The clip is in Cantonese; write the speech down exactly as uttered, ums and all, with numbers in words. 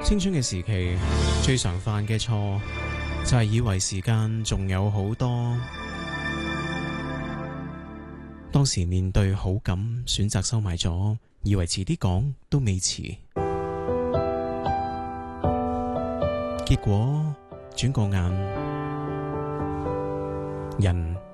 青春嘅時期最常犯嘅錯就係以為時間仲有好多，當時面對好感選擇收埋咗，以為遲啲講都未遲，結果轉個眼，人